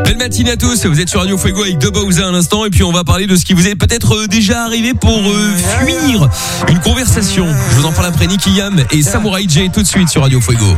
Belle matinée à tous, vous êtes sur Radio Fuego avec De Bowser à l'instant et puis on va parler de ce qui vous est peut-être déjà arrivé pour fuir une conversation. Je vous en parle après Nicky Jam et Samurai J tout de suite sur Radio Fuego.